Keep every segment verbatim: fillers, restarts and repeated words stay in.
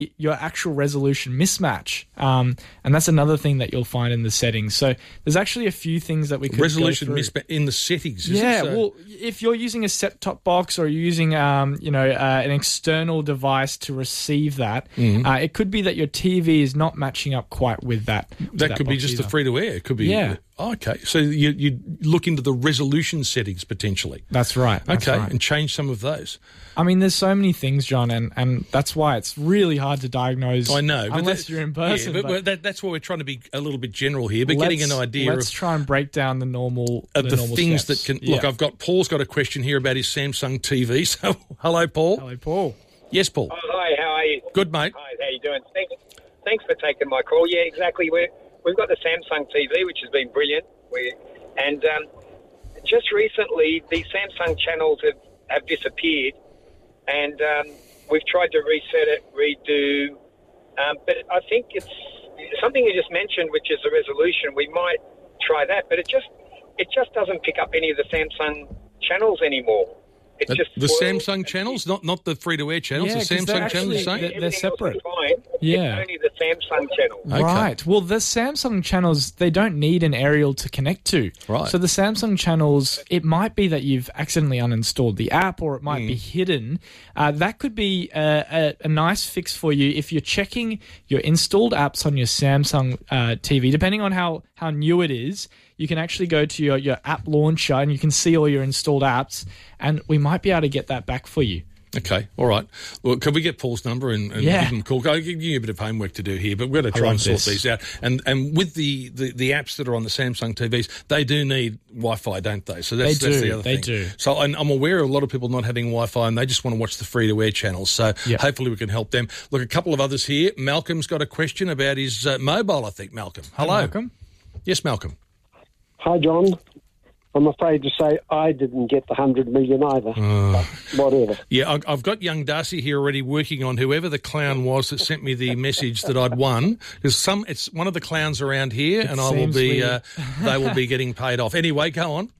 your actual resolution mismatch. Um, and that's another thing that you'll find in the settings. So there's actually a few things that we could resolution go through. mismatch in the settings. Is yeah, it? So, well, if you're using a set-top box or you're using, um, you know, uh, an external device to receive that, mm-hmm. uh, it could be that your T V is not matching up quite with that. That, with that could be box just either. a free-to-air. It could be. Yeah. Oh, okay. So you you look into the resolution settings potentially. That's right. That's okay, right. and change some of those. I mean, there's so many things, John, and, and that's why it's really hard to diagnose. I know, but unless that, you're in person. Yeah, but, but that, that's why we're trying to be a little bit general here, but getting an idea let's of try and break down the normal of the, the normal things steps. that can Yeah. look. I've got Paul's got a question here about his Samsung T V. So, hello, Paul. Hello, Paul. Yes, Paul. Oh, hi, how are you? Good, mate. Hi, how you doing? Thanks, thanks for taking my call. Yeah, exactly. We're, we've got the Samsung T V, which has been brilliant. We and um, just recently, the Samsung channels have, have disappeared, and um, we've tried to reset it, redo. Um, but I think it's something you just mentioned, which is the resolution. We might try that, but it just it just doesn't pick up any of the Samsung channels anymore. It's Uh, just the spoiled. Samsung channels, not not the free-to-air channels. Yeah, the 'cause they're Samsung channels, actually- the same. they're- they're Everything else separate. is fine. Yeah. It's only the Samsung channel. Okay. Right. Well, the Samsung channels, they don't need an aerial to connect to. Right. So the Samsung channels, it might be that you've accidentally uninstalled the app or it might Mm. be hidden. Uh, that could be a, a, a nice fix for you if you're checking your installed apps on your Samsung uh, T V. Depending on how, how new it is, you can actually go to your, your app launcher and you can see all your installed apps, and we might be able to get that back for you. Okay, all right. Well, can we get Paul's number and, and Yeah. give him a call? I'll give you a bit of homework to do here, but we're going to try love and sort this. these out. And and with the, the, the apps that are on the Samsung T Vs, they do need Wi-Fi, don't they? So that's, They that's do, the other they thing. do. So I'm, I'm aware of a lot of people not having Wi-Fi and they just want to watch the free-to-air channels. So Yeah. hopefully we can help them. Look, a couple of others here. Malcolm's got a question about his uh, mobile, I think, Malcolm. Hello. Malcolm. Yes, Malcolm. Hi, John. I'm afraid to say I didn't get the one hundred million either. But whatever. Yeah, I- I've got young Darcy here already working on whoever the clown was that sent me the message that I'd won. Because some, it's one of the clowns around here, and I will seems be, we- uh, they will be getting paid off. Anyway, go on.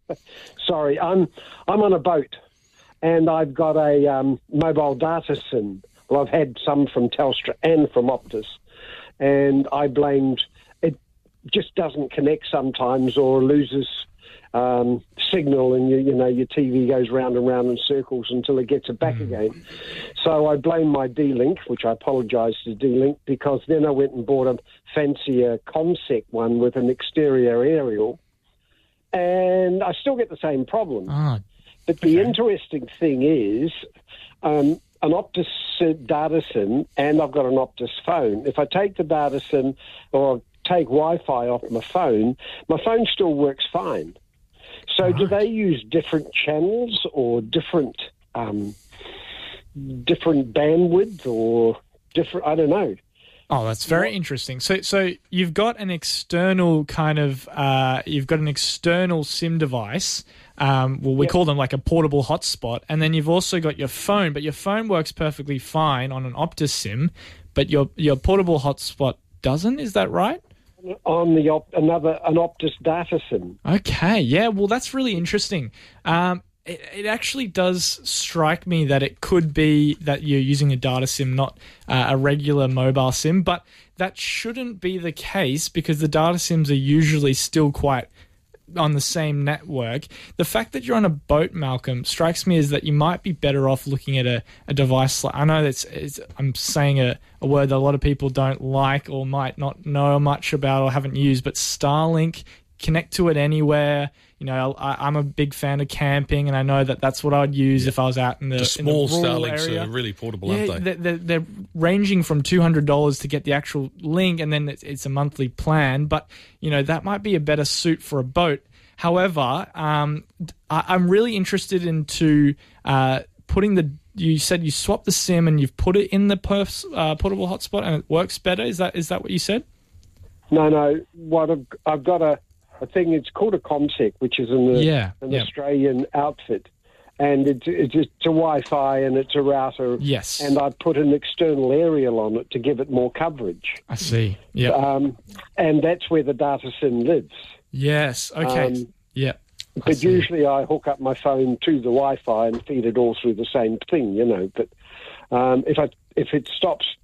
Sorry, I'm I'm on a boat, and I've got a um, mobile data SIM. Well, I've had some from Telstra and from Optus, and I blamed it just doesn't connect sometimes or loses um, signal, and you, you know your T V goes round and round in circles until it gets it back Mm. again. So I blame my D-Link, which I apologise to D-Link, because then I went and bought a fancier ComSec one with an exterior aerial, and I still get the same problem. Ah, But the interesting thing is, um, an Optus uh, data SIM, and I've got an Optus phone. If I take the data SIM or take Wi-Fi off my phone, my phone still works fine. So do they use different channels or different um, different bandwidth or different? I don't know. Oh, that's very interesting. So, so you've got an external kind of, uh, you've got an external SIM device. Um, well, we Yep. call them like a portable hotspot, and then you've also got your phone. But your phone works perfectly fine on an Optus SIM, but your your portable hotspot doesn't. Is that right? On the op- another an Optus data SIM. Okay, yeah. Well, that's really interesting. Um, it, it actually does strike me that it could be that you're using a data SIM, not uh, a regular mobile SIM, but that shouldn't be the case because the data SIMs are usually still quite on the same network. The fact that you're on a boat, Malcolm, strikes me as that you might be better off looking at a, a device like, I know that's it's, I'm saying a, a word that a lot of people don't like or might not know much about or haven't used, but Starlink, connect to it anywhere. You know, I, I'm a big fan of camping, and I know that that's what I'd use if I was out in the, The small in the rural Starlinks area. are really portable, Yeah, aren't they? they're, they're, they're ranging from two hundred dollars to get the actual link, and then it's, it's a monthly plan. But, you know, that might be a better suit for a boat. However, um, I, I'm really interested into uh, putting the, you said you swapped the SIM and you've put it in the perf, uh, portable hotspot and it works better. Is that is that what you said? No, no. What I've, I've got a, a thing. It's called a ComSec, which is an, Yeah, an yeah. Australian outfit, and it's it's it's a Wi-Fi and it's a router. Yes. And I put an external aerial on it to give it more coverage. I see. Yeah. Um, and that's where the data SIM lives. Yes. Okay. um, yeah. I But see. usually I hook up my phone to the Wi-Fi and feed it all through the same thing, you know. But um, if I if it stops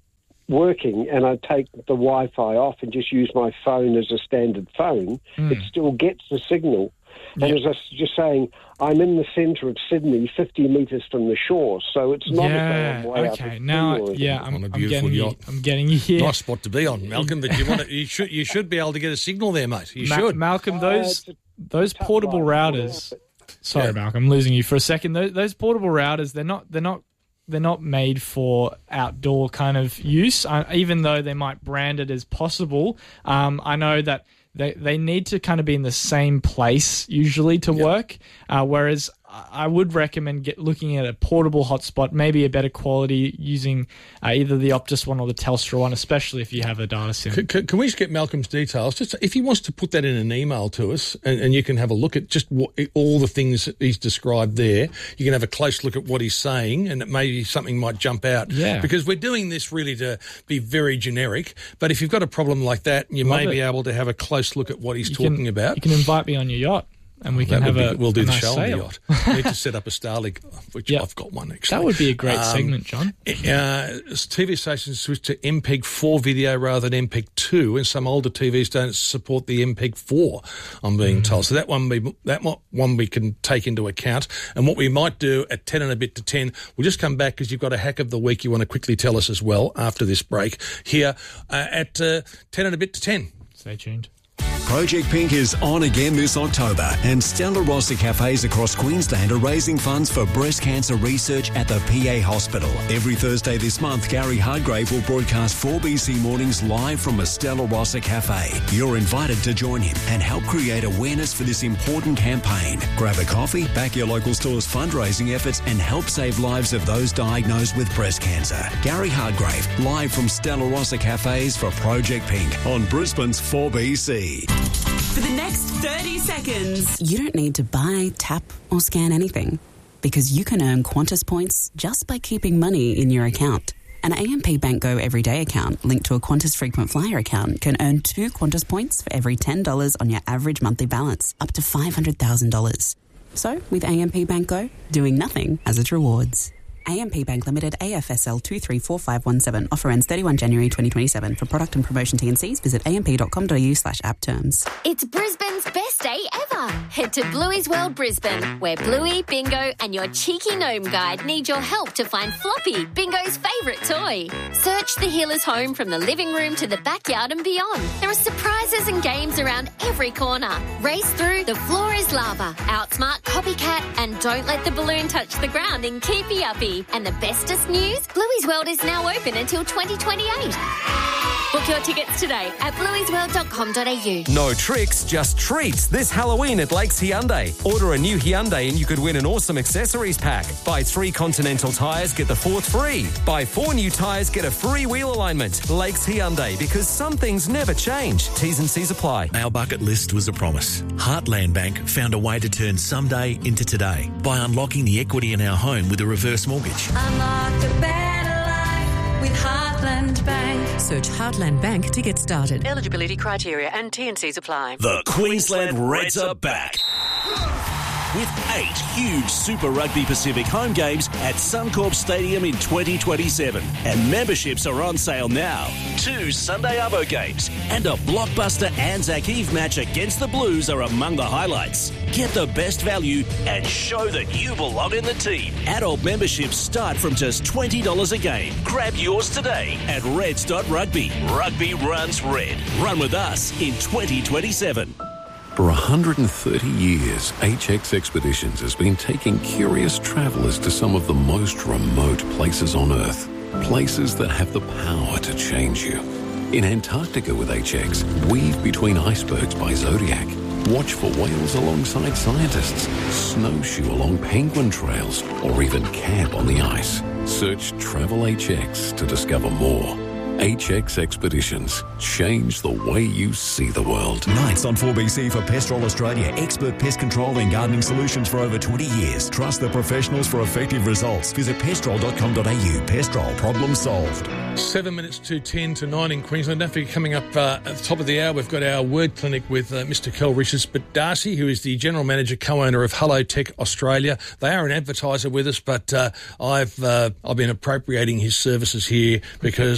working and I take the Wi-Fi off and just use my phone as a standard phone, Mm. it still gets the signal. And Yep. as I was just saying, I'm in the centre of Sydney, fifty metres from the shore, so it's not yeah. as though I'm way Okay. up at Now, sea or anything. yeah, I'm, On a I'm beautiful getting you. yacht. I'm getting you here. Nice spot to be on, Malcolm. But you want to, you should you should be able to get a signal there, mate. You Ma- should. Malcolm, Uh, those it's a those tough portable life, routers. but- Sorry, Yeah. Malcolm, I'm losing you for a second. Those, those portable routers, they're not they're not they're not made for outdoor kind of use. Uh, even though they might brand it as possible, um, I know that they they need to kind of be in the same place usually to work. Uh, whereas I would recommend get looking at a portable hotspot, maybe a better quality using uh, either the Optus one or the Telstra one, especially if you have a data sim. Can, can, can we just get Malcolm's details? Just if he wants to put that in an email to us, and, and you can have a look at just what, all the things that he's described there. You can have a close look at what he's saying, and maybe something might jump out. Yeah. Because we're doing this really to be very generic. But if you've got a problem like that, you Love may it. be able to have a close look at what he's You talking can, about. You can invite me on your yacht. And we can That have would a be, we'll do a the nice show on the sail. yacht. We need to set up a Starlink, which Yeah. I've got one actually. That would be a great Um, segment, John. Uh, T V stations switch to M P E G four video rather than M P E G two, and some older T Vs don't support the M P E G four, I'm being told. So that one, we, that one we can take into account. And what we might do at ten and a bit to ten, we'll just come back because you've got a hack of the week you want to quickly tell us as well after this break here uh, at uh, ten and a bit to ten. Stay tuned. Project Pink is on again this October, and Stella Rossa cafes across Queensland are raising funds for breast cancer research at the P A Hospital. Every Thursday this month, Gary Hardgrave will broadcast four B C Mornings live from a Stella Rossa cafe. You're invited to join him and help create awareness for this important campaign. Grab a coffee, back your local store's fundraising efforts, and help save lives of those diagnosed with breast cancer. Gary Hardgrave, live from Stella Rossa cafes for Project Pink on Brisbane's four B C. For the next thirty seconds. You don't need to buy, tap, or scan anything because you can earn Qantas points just by keeping money in your account. An A M P Bank Go Everyday account linked to a Qantas Frequent Flyer account can earn two Qantas points for every ten dollars on your average monthly balance, up to five hundred thousand dollars. So, with A M P Bank Go, doing nothing has its rewards. A M P Bank Limited, A F S L two three four five one seven. Offer ends thirty-first January twenty twenty-seven. For product and promotion T and Cs, visit amp.com.au slash app terms. It's Brisbane's best day ever. Head to Bluey's World Brisbane, where Bluey, Bingo and your cheeky gnome guide need your help to find Floppy, Bingo's favourite toy. Search the healer's home from the living room to the backyard and beyond. There are surprises and games around every corner. Race through The Floor is Lava, Outsmart Copycat and Don't Let the Balloon Touch the Ground in Keepy Uppy. And the bestest news, Bluey's World is now open until twenty twenty-eight. Book your tickets today at blueys world dot com dot a u. No tricks, just treats this Halloween at Lakes Hyundai. Order a new Hyundai and you could win an awesome accessories pack. Buy three Continental tyres, get the fourth free. Buy four new tyres, get a free wheel alignment. Lakes Hyundai, because some things never change. T's and C's apply. Our bucket list was a promise. Heartland Bank found a way to turn someday into today by unlocking the equity in our home with a reverse mortgage. Unlock a better life with Heartland Bank. Search Heartland Bank to get started. Eligibility criteria and T and C's apply. The Queensland Reds are back. With eight huge Super Rugby Pacific home games at Suncorp Stadium in twenty twenty-seven. And memberships are on sale now. Two Sunday Arvo games and a blockbuster Anzac Eve match against the Blues are among the highlights. Get the best value and show that you belong in the team. Adult memberships start from just twenty dollars a game. Grab yours today at reds dot rugby. Rugby runs red. Run with us in twenty twenty-seven. For one hundred thirty years, H X Expeditions has been taking curious travellers to some of the most remote places on Earth. Places that have the power to change you. In Antarctica with H X, weave between icebergs by Zodiac. Watch for whales alongside scientists. Snowshoe along penguin trails. Or even camp on the ice. Search Travel H X to discover more. H X Expeditions. Change the way you see the world. Nights on four B C for Pestrol Australia. Expert pest control and gardening solutions for over twenty years. Trust the professionals for effective results. Visit pestrol dot com dot a u. Pestrol, problem solved. Seven minutes to ten to nine in Queensland. Don't forget, coming up uh, at the top of the hour, we've got our word clinic with uh, Mister Kel Richards. But Darcy, who is the general manager, co-owner of Hello Tech Australia, they are an advertiser with us, but uh, I've uh, I've been appropriating his services here because uh,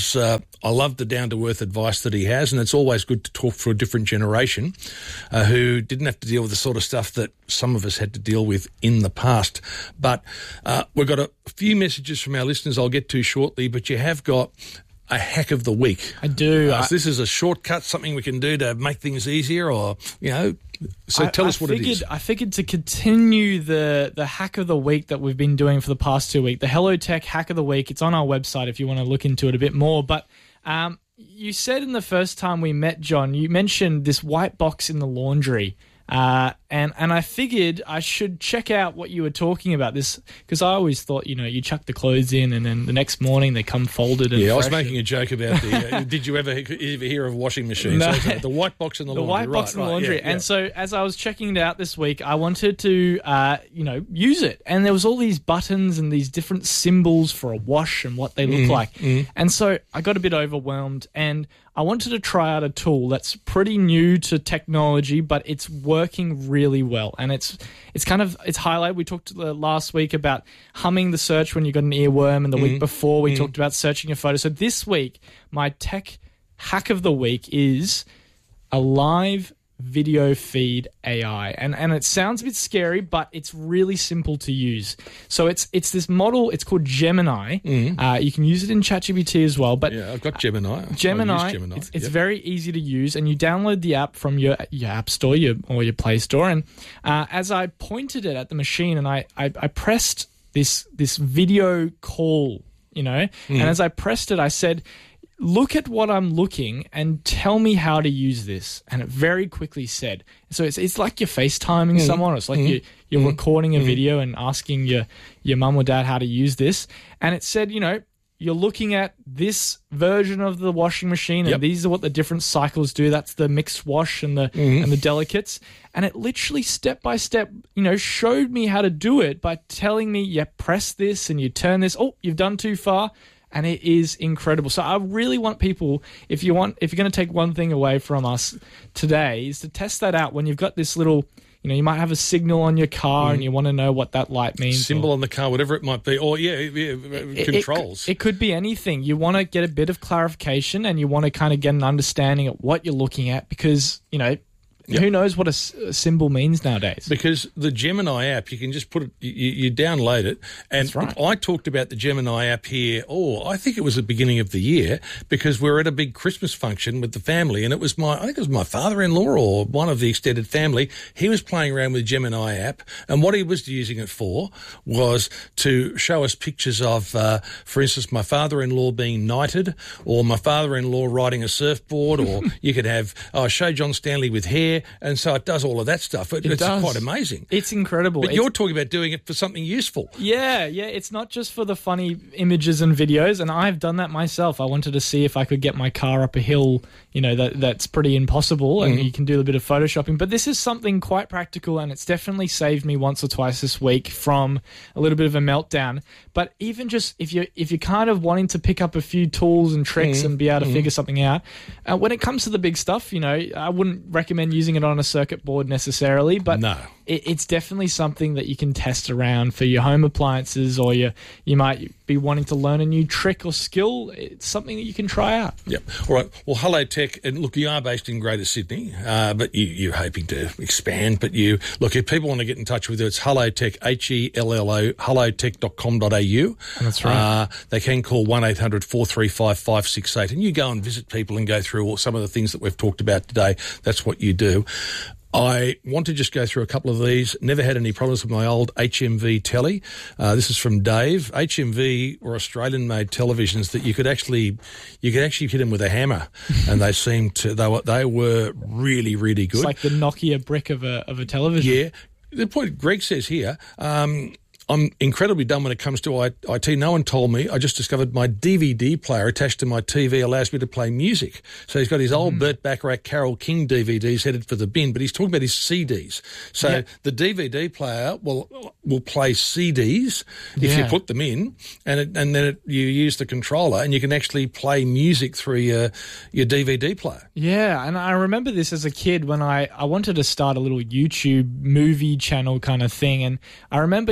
I love the down-to-earth advice that he has, and it's always good to talk for a different generation uh, who didn't have to deal with the sort of stuff that some of us had to deal with in the past. But uh, we've got a few messages from our listeners I'll get to shortly, but you have got a hack of the week. I do. Uh, I, so this is a shortcut, something we can do to make things easier, or, you know, so I, tell us I what figured, it is. I figured to continue the, the hack of the week that we've been doing for the past two weeks, the Hello Tech hack of the week, it's on our website if you want to look into it a bit more. But um, you said in the first time we met, John, you mentioned this white box in the laundry. Uh, and, and I figured I should check out what you were talking about, this, because I always thought, you know, you chuck the clothes in and then the next morning they come folded and Yeah, I was fresh. making a joke about the, uh, did you ever, ever hear of washing machines? No. So the white box in the, The laundry. white box right, in the right, laundry. yeah, yeah. And so as I was checking it out this week, I wanted to, uh, you know, use it. And there was all these buttons and these different symbols for a wash and what they look Mm, like. mm. And so I got a bit overwhelmed and I wanted to try out a tool that's pretty new to technology, but it's working really well. And it's it's kind of, it's highlighted. We talked uh, last week about humming the search when you got an earworm, and the Mm, week before we mm. talked about searching your photo. So this week, my tech hack of the week is a live video feed A I. And and it sounds a bit scary, but it's really simple to use. So it's it's this model, it's called Gemini. Mm. Uh, you can use it in ChatGPT as well. But Yeah, I've got Gemini. I Gemini, use Gemini. it's, it's Yep. very easy to use, and you download the app from your, your app store your, or your Play Store. And uh, as I pointed it at the machine and I, I, I pressed this this video call, you know, Mm. and as I pressed it, I said, look at what I'm looking and tell me how to use this. And it very quickly said, so it's it's like you're FaceTiming Mm. someone. It's like Mm. you, you're Mm. recording a Mm. video and asking your, your mum or dad how to use this. And it said, you know, you're looking at this version of the washing machine, and Yep. these are what the different cycles do. That's the mixed wash and the Mhm. and the delicates. And it literally step by step, you know, showed me how to do it by telling me, yeah, press this and you turn this. Oh, you've done too far. And it is incredible. So I really want people, if you want, if you're going to take one thing away from us today, is to test that out when you've got this little, you know, you might have a signal on your car Mm. and you want to know what that light means. Symbol or- on the car, whatever it might be. Or, yeah, yeah It- controls. It, it could be anything. You want to get a bit of clarification and you want to kind of get an understanding of what you're looking at because, you know, Yep. who knows what a, s- a symbol means nowadays. Because the Gemini app, you can just put it, you, you download it. And That's right. I talked about the Gemini app here, oh, I think it was the beginning of the year, because we were at a big Christmas function with the family, and it was my, I think it was my father-in-law or one of the extended family. He was playing around with the Gemini app, and what he was using it for was to show us pictures of, uh, for instance, my father-in-law being knighted, or my father-in-law riding a surfboard, or you could have, oh, show John Stanley with hair. And so it does all of that stuff. It, It it's does. quite amazing. It's incredible. But It's- you're talking about doing it for something useful. Yeah, yeah. It's not just for the funny images and videos, and I've done that myself. I wanted to see if I could get my car up a hill, you know, that that's pretty impossible, and Mhm. you can do a bit of photoshopping. But this is something quite practical, and it's definitely saved me once or twice this week from a little bit of a meltdown. But even just if you're if you're kind of wanting to pick up a few tools and tricks Mhm. and be able to Mhm. figure something out, uh, when it comes to the big stuff, you know, I wouldn't recommend using it on a circuit board necessarily, but No. it, it's definitely something that you can test around for your home appliances, or you you might be wanting to learn a new trick or skill. It's something that you can try out. Yep. All right. Well, Hello Tech, and look, you are based in Greater Sydney, uh, but you, you're hoping to expand. But you, look, if people want to get in touch with you, it's Hello Tech, H E L L O, hello tech dot com dot a u. That's right. Uh, they can call one eight hundred four three five five six eight, and you go and visit people and go through all, some of the things that we've talked about today. That's what you do. I want to just go through a couple of these. Never had any problems with my old H M V telly. Uh, this is from Dave. H M V were Australian-made televisions that you could actually, you could actually hit them with a hammer, and they seemed to, they were, they were really, really good. It's like the Nokia brick of a of a television. Yeah. The point Greg says here, um, I'm incredibly dumb when it comes to I T. No one told me. I just discovered my D V D player attached to my T V allows me to play music. So he's got his old Mm. Burt Bacharach, Carole King D V Ds headed for the bin, but he's talking about his C Ds. So Yeah. the D V D player will will play C Ds if you Yeah. put them in, and it, and then it, you use the controller, and you can actually play music through your your D V D player. Yeah, and I remember this as a kid when I, I wanted to start a little YouTube movie channel kind of thing, and I remember you could get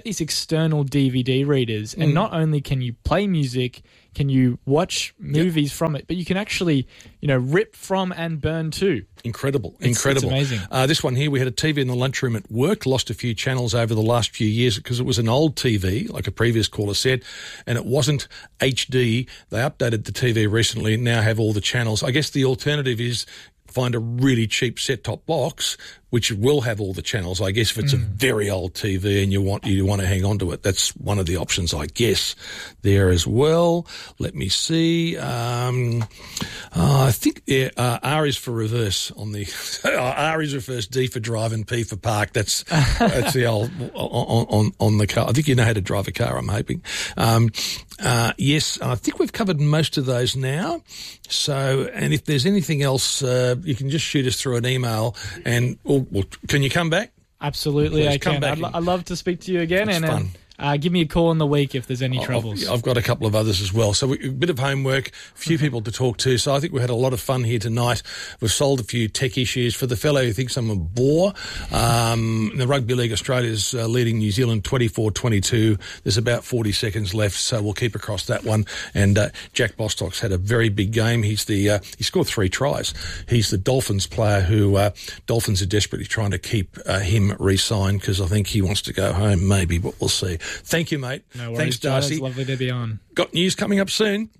these external D V D readers, and Mm. not only can you play music, can you watch movies from it, but you can actually, you know, rip from and burn too. Incredible, It's- incredible. it's amazing. Uh, this one here, we had a T V in the lunchroom at work, lost a few channels over the last few years because it was an old T V, like a previous caller said, and it wasn't H D. They updated the T V recently and now have all the channels. I guess the alternative is find a really cheap set-top box, which will have all the channels. I guess if it's mm. a very old T V and you want you want to hang on to it, that's one of the options, I guess, there as well. Let me see. Um, uh, I think yeah, uh, R is for reverse on the R is reverse, D for drive, and P for park. That's that's the old on, on on the car. I think you know how to drive a car, I'm hoping. Um, uh, yes, I think we've covered most of those now. So, and if there's anything else, uh, you can just shoot us through an email and. We'll Well, can you come back? Absolutely, Please I come can. back I'd, lo- I'd love to speak to you again. It's and fun. Uh, give me a call in the week if there's any troubles. I've, I've got a couple of others as well. So we, a bit of homework, a few people to talk to. So I think we had a lot of fun here tonight. We've solved a few tech issues. For the fellow who thinks I'm a bore, um, the Rugby League Australia's uh, leading New Zealand twenty-four twenty-two. There's about forty seconds left, so we'll keep across that one. And uh, Jack Bostock's had a very big game. He's the uh, he scored three tries. He's the Dolphins player who uh, Dolphins are desperately trying to keep uh, him re-signed because I think he wants to go home, maybe, but we'll see. Thank you, mate. No worries, Thanks, Darcy. It's lovely to be on. Got news coming up soon.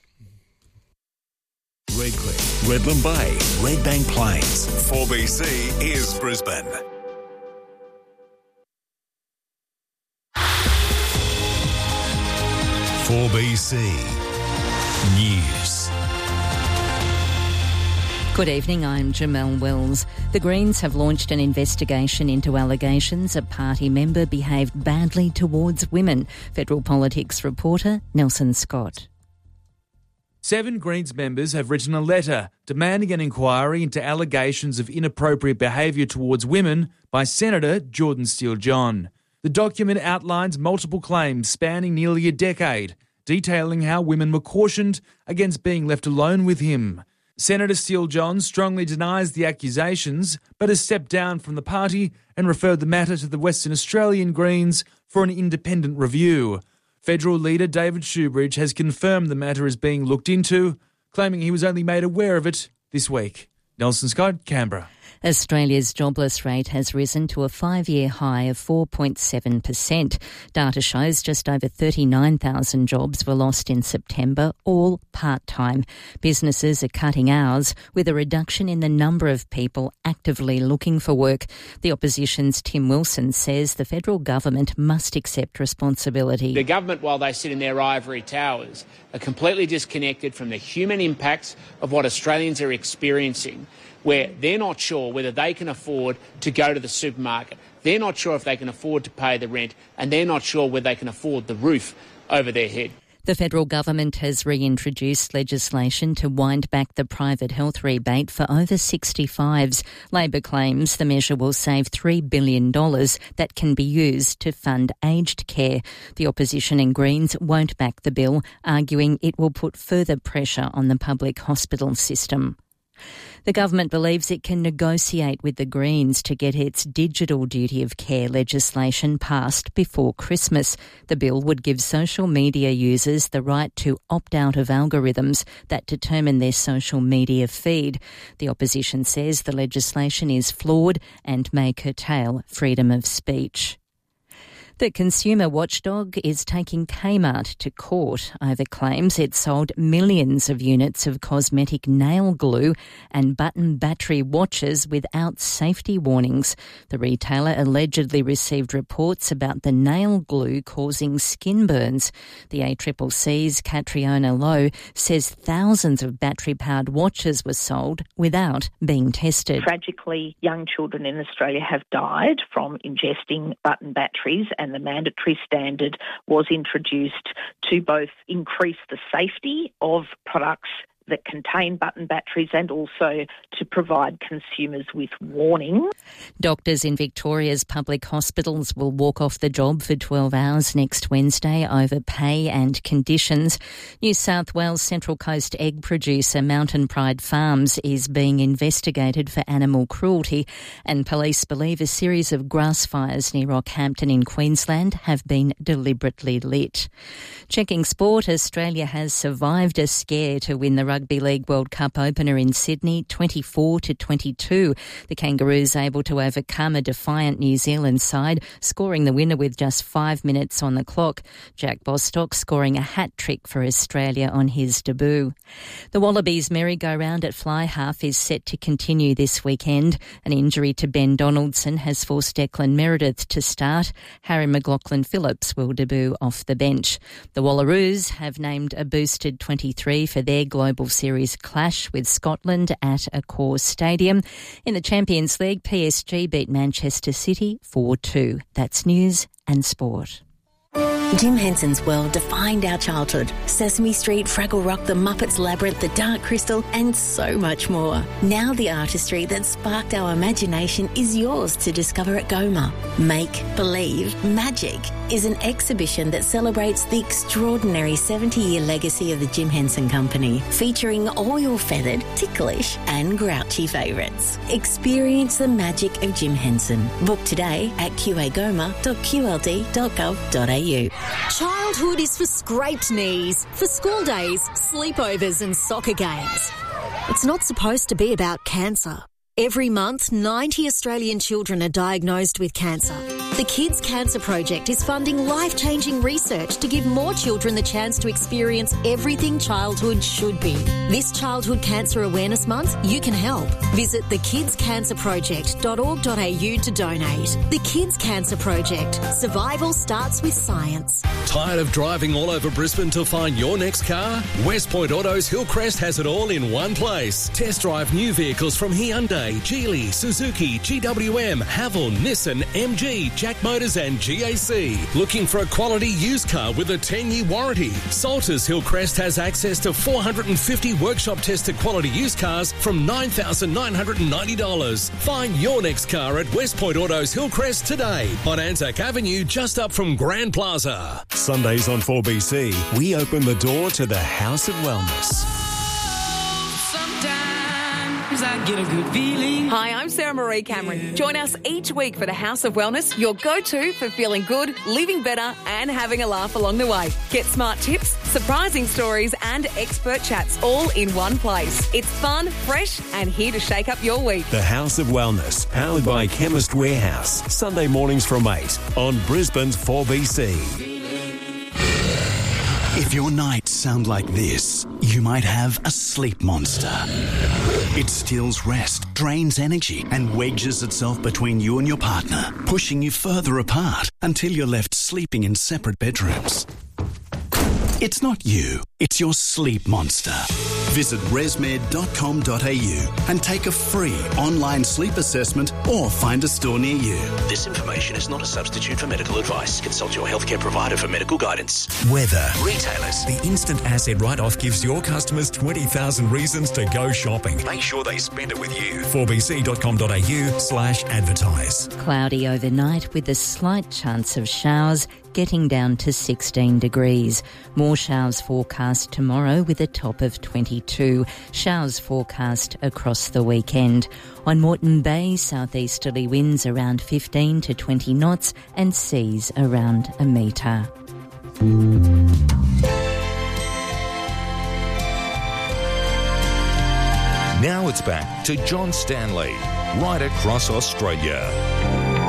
Redcliffe, Redland Bay, Redbank Plains. four B C is Brisbane. four B C News. Good evening, I'm Jamelle Wells. The Greens have launched an investigation into allegations a party member behaved badly towards women. Federal Politics reporter Nelson Scott. Seven Greens members have written a letter demanding an inquiry into allegations of inappropriate behaviour towards women by Senator Jordan Steele-John. The document outlines multiple claims spanning nearly a decade, detailing how women were cautioned against being left alone with him. Senator Steele-John strongly denies the accusations, but has stepped down from the party and referred the matter to the Western Australian Greens for an independent review. Federal leader David Shoebridge has confirmed the matter is being looked into, claiming he was only made aware of it this week. Nelson Scott, Canberra. Australia's jobless rate has risen to a five-year high of four point seven percent. Data shows just over thirty-nine thousand jobs were lost in September, all part-time. Businesses are cutting hours, with a reduction in the number of people actively looking for work. The opposition's Tim Wilson says the federal government must accept responsibility. The government, while they sit in their ivory towers, are completely disconnected from the human impacts of what Australians are experiencing, where they're not sure whether they can afford to go to the supermarket. They're not sure if they can afford to pay the rent, and they're not sure whether they can afford the roof over their head. The federal government has reintroduced legislation to wind back the private health rebate for over sixty-fives. Labor claims the measure will save three billion dollars that can be used to fund aged care. The opposition and Greens won't back the bill, arguing it will put further pressure on the public hospital system. The government believes it can negotiate with the Greens to get its digital duty of care legislation passed before Christmas. The bill would give social media users the right to opt out of algorithms that determine their social media feed. The opposition says the legislation is flawed and may curtail freedom of speech. The consumer watchdog is taking Kmart to court over claims it sold millions of units of cosmetic nail glue and button battery watches without safety warnings. The retailer allegedly received reports about the nail glue causing skin burns. The A C C C's Catriona Lowe says thousands of battery-powered watches were sold without being tested. Tragically, young children in Australia have died from ingesting button batteries, and the mandatory standard was introduced to both increase the safety of products that contain button batteries and also to provide consumers with warning. Doctors in Victoria's public hospitals will walk off the job for twelve hours next Wednesday over pay and conditions. New South Wales Central Coast egg producer Mountain Pride Farms is being investigated for animal cruelty, and police believe a series of grass fires near Rockhampton in Queensland have been deliberately lit. Checking sport, Australia has survived a scare to win the Rugby League World Cup opener in Sydney, twenty-four to twenty-two. The Kangaroos able to overcome a defiant New Zealand side, scoring the winner with just five minutes on the clock. Jack Bostock scoring a hat-trick for Australia on his debut. The Wallabies merry-go-round at Fly Half is set to continue this weekend. An injury to Ben Donaldson has forced Declan Meredith to start. Harry McLaughlin-Phillips will debut off the bench. The Wallaroos have named a boosted twenty-three for their Global Series clash with Scotland at Accor Stadium. In the Champions League, P S G beat Manchester City four two. That's news and sport. Jim Henson's world defined our childhood. Sesame Street, Fraggle Rock, The Muppets Labyrinth, The Dark Crystal, and so much more. Now the artistry that sparked our imagination is yours to discover at Goma. Make Believe Magic is an exhibition that celebrates the extraordinary seventy-year legacy of the Jim Henson Company, featuring all your feathered, ticklish and grouchy favourites. Experience the magic of Jim Henson. Book today at q a goma dot q l d dot gov dot a u. Childhood is for scraped knees, for school days, sleepovers and soccer games. It's not supposed to be about cancer. Every month, ninety Australian children are diagnosed with cancer. The Kids Cancer Project is funding life-changing research to give more children the chance to experience everything childhood should be. This Childhood Cancer Awareness Month, you can help. Visit the kids cancer project dot org dot a u to donate. The Kids Cancer Project. Survival starts with science. Tired of driving all over Brisbane to find your next car? West Point Autos Hillcrest has it all in one place. Test drive new vehicles from Hyundai, Geely, Suzuki, G W M, Haval, Nissan, M G, Jack Motors and G A C. Looking for a quality used car with a ten-year warranty? Salters Hillcrest has access to four hundred fifty workshop-tested quality used cars from nine thousand nine hundred ninety dollars. Find your next car at West Point Autos Hillcrest today on Anzac Avenue, just up from Grand Plaza. Sundays on four B C, we open the door to the House of Wellness. I get a good feeling. Hi, I'm Sarah Marie Cameron. Join us each week for the House of Wellness, your go-to for feeling good, living better and having a laugh along the way. Get smart tips, surprising stories and expert chats all in one place. It's fun, fresh and here to shake up your week. The House of Wellness, powered by Chemist Warehouse. Sunday mornings from eight on Brisbane's four B C. If your nights sound like this, you might have a sleep monster. It steals rest, drains energy, and wedges itself between you and your partner, pushing you further apart until you're left sleeping in separate bedrooms. It's not you, it's your sleep monster. Visit resmed dot com dot a u and take a free online sleep assessment or find a store near you. This information is not a substitute for medical advice. Consult your healthcare provider for medical guidance. Weather. Retailers. The instant asset write-off gives your customers twenty thousand reasons to go shopping. Make sure they spend it with you. four b c dot com dot a u slash advertise. Cloudy overnight with a slight chance of showers, getting down to sixteen degrees. More showers forecast tomorrow with a top of twenty-two. Showers forecast across the weekend. On Moreton Bay, southeasterly winds around fifteen to twenty knots and seas around a metre. Now it's back to John Stanley, right across Australia.